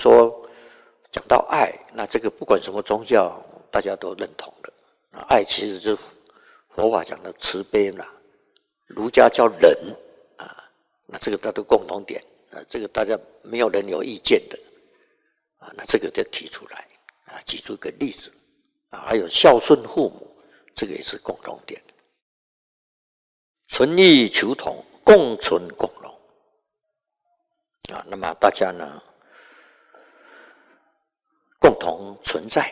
说讲到爱，那这个不管什么宗教，大家都认同的。爱其实就是佛法讲的慈悲啦，儒家叫仁啊，那这个大家都共同点啊，这个大家没有人有意见的啊，那这个就提出来啊，举出一个例子啊，还有孝顺父母，这个也是共同点。存异求同，共存共荣啊，那么大家呢共同存在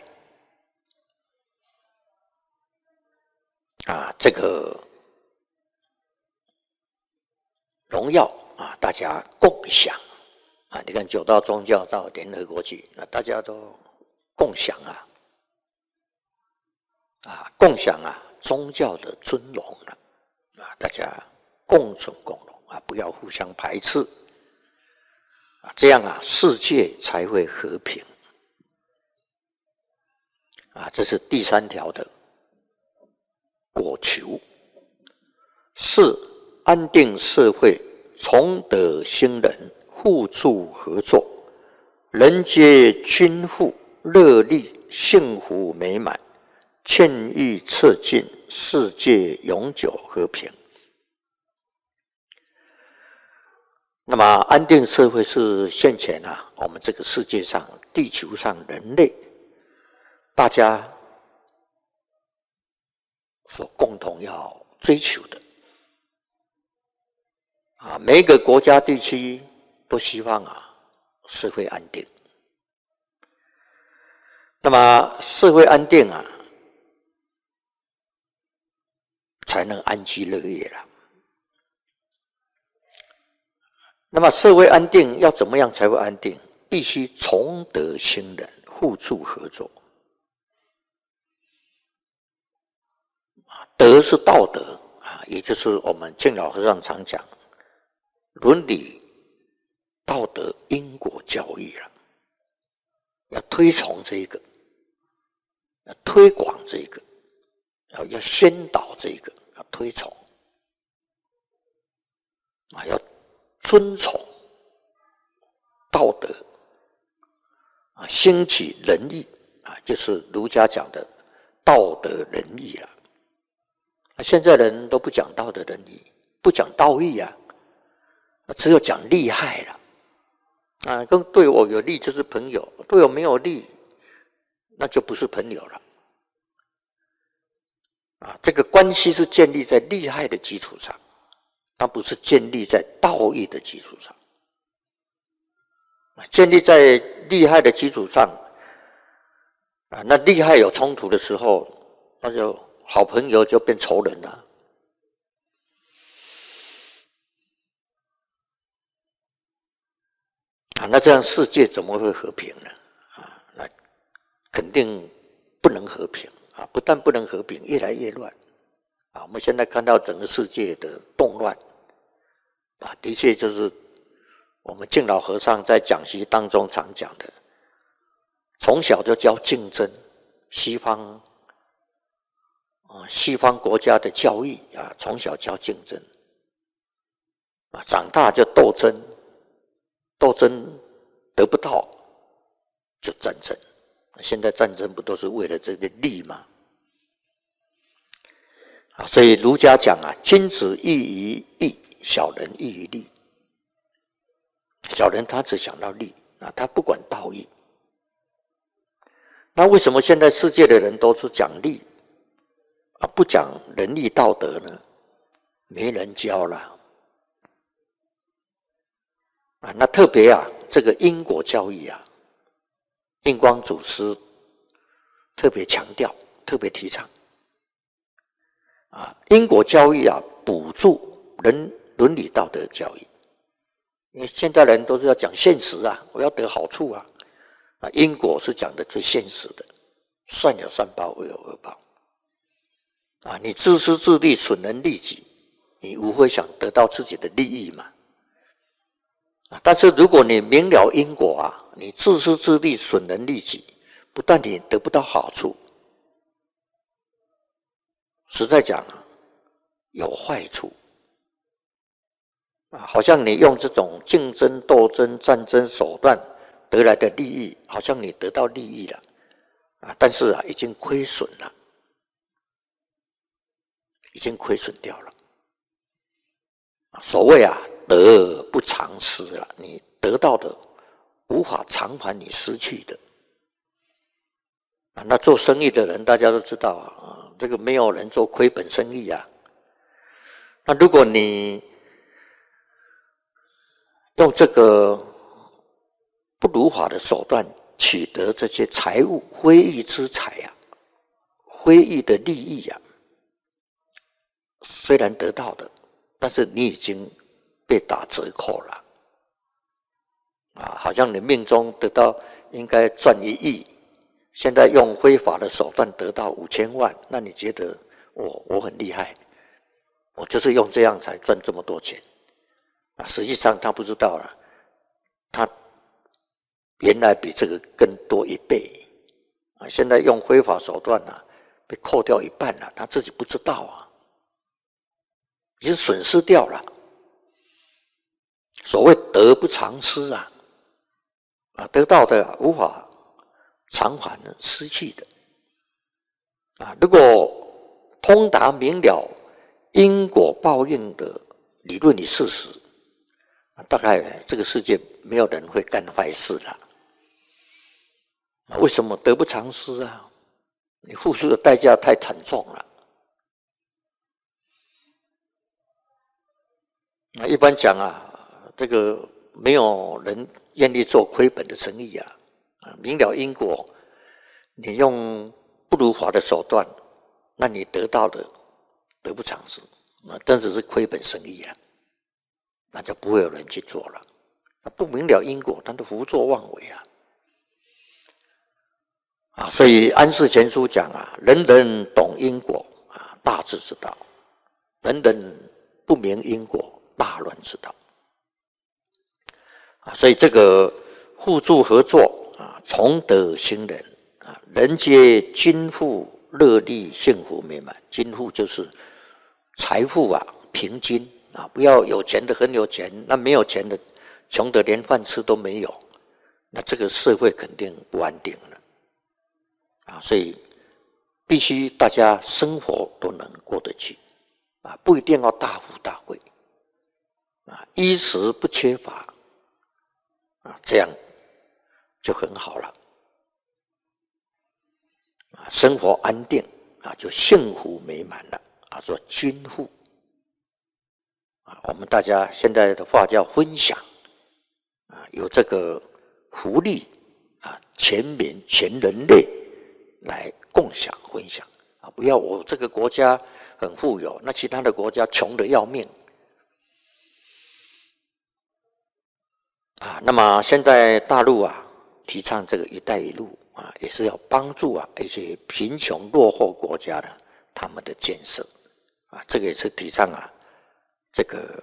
啊，这个荣耀啊，大家共享啊。你看9大宗教到联合国去，那大家都共享共享宗教的尊荣啊，大家共存共荣啊，不要互相排斥啊，这样世界才会和平啊。这是第3条的果求。4、安定社会，崇德兴仁，互助合作，人皆均富，乐利，幸福美满，劝欲策进，世界永久和平。那么安定社会是现前我们这个世界上地球上人类大家所共同要追求的每一个国家地区都希望社会安定。那么社会安定才能安居乐业了。那么社会安定要怎么样才会安定？必须崇德兴仁，互助合作。德是道德也就是我们敬老和尚常讲伦理、道德、因果教育要推崇这个，要推广这个，要宣导这个，要推崇要尊崇道德兴起仁义就是儒家讲的道德仁义现在人都不讲道德仁义，不讲道义只有讲利害跟对我有利就是朋友，对我没有利那就不是朋友了这个关系是建立在利害的基础上，它不是建立在道义的基础上。建立在利害的基础上那利害有冲突的时候，那就好朋友就变仇人了那这样世界怎么会和平呢那肯定不能和平不但不能和平，越来越乱我们现在看到整个世界的动乱的确就是我们敬老和尚在讲习当中常讲的，从小就教竞争，西方国家的教育从小教竞争长大就斗争，斗争得不到就战争。现在战争不都是为了这个利吗？所以儒家讲君子喻于义，小人喻于利。小人他只想到利他不管道义。那为什么现在世界的人都是讲利不讲仁义道德呢？没人教了那特别这个因果教育印光祖师特别强调，特别提倡因果教育补助伦理道德教育。因为现代人都是要讲现实我要得好处因果是讲的最现实的，善有善报，恶有恶报你自私自利，损人利己，你无非想得到自己的利益嘛但是如果你明了因果你自私自利，损人利己，不但你得不到好处，实在讲有坏处好像你用这种竞争、斗争、战争手段得来的利益，好像你得到利益了啊，但是啊，已经亏损了，已经亏损掉了。所谓啊，得不偿失了，你得到的无法偿还你失去的。那做生意的人大家都知道啊，这个没有人做亏本生意啊。那如果你用这个不如法的手段取得这些财物、非义之财啊，非义的利益啊，虽然得到的，但是你已经被打折扣了啊，好像你命中得到应该赚1亿，现在用非法的手段得到5000万，那你觉得我很厉害，我就是用这样才赚这么多钱啊？实际上他不知道了，他原来比这个更多1倍啊！现在用非法手段啊，被扣掉1半了，他自己不知道啊，已经损失掉了。所谓得不偿失啊，得到的无法偿还失去的啊。如果通达明了因果报应的理论与事实，大概这个世界没有人会干坏事了。为什么得不偿失啊？你付出的代价太惨重了。那一般讲啊，这个没有人愿意做亏本的生意啊。明了因果，你用不如法的手段，那你得到的得不偿失，真只是亏本生意啊，那就不会有人去做了。不明了因果，他就胡作妄为啊！所以《安世全书》讲啊，人人懂因果啊，大智之道；人人不明因果，大乱之道。啊，所以这个互助合作啊，崇德行仁啊，人皆均富乐利，幸福美满。均富就是财富啊，平均啊，不要有钱的很有钱，那没有钱的穷的连饭吃都没有，那这个社会肯定不安定了啊！所以必须大家生活都能过得去啊，不一定要大富大贵啊，衣食不缺乏啊，这样就很好了啊，生活安定啊，就幸福美满了啊，说均富啊，我们大家现在的话叫分享啊，有这个福利啊，全民全人类来共享分享啊，不要我这个国家很富有，那其他的国家穷得要命啊。那么现在大陆啊，提倡这个“一带一路”啊，也是要帮助啊一些贫穷落后国家的他们的建设啊，这个也是提倡啊这个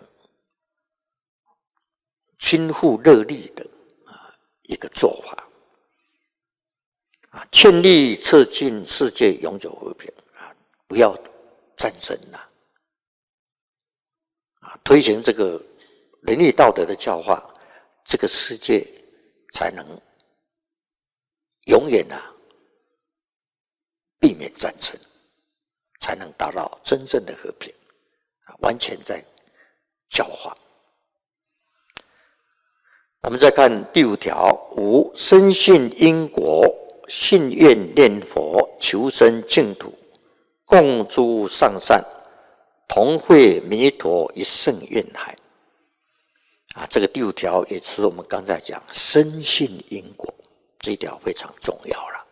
均富乐利的啊一个做法啊，劝力促进世界永久和平啊，不要战争啦啊，推行这个伦理道德的教化，这个世界才能永远避免战争，才能达到真正的和平啊，完全在教化。我们再看第5条，5深信因果，信愿念佛，求生净土，共诸上善，同会弥陀一圣愿海啊，这个第5条也是我们刚才讲深信因果这一条非常重要了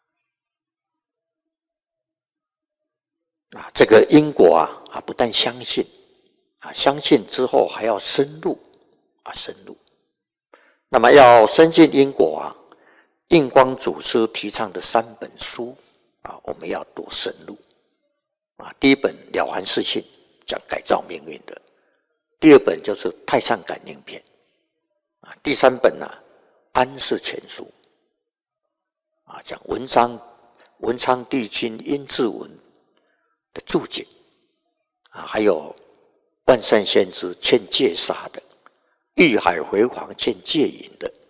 啊，这个因果啊不但相信啊，相信之后还要深入啊，深入。那么要深信因果啊，印光祖师提倡的3本书啊，我们要多深入啊。第1本《了凡四训》，讲改造命运的；第2本就是《太上感应篇》啊；第3本《安世全书》啊，讲文昌帝君殷志文的注解啊，还有万善先知劝戒杀的，玉海回黄劝戒引的